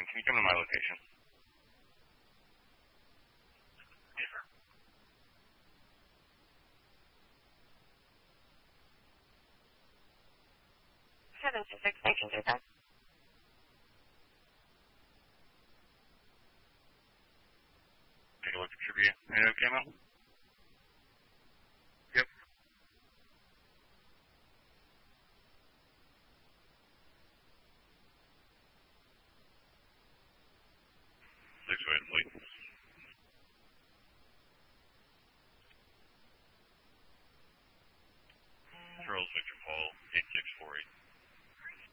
Can you come to my location? Yes, sir. 726 Station 25. Take a look at your view. Are you okay, Mel? Yep. 6 way, please.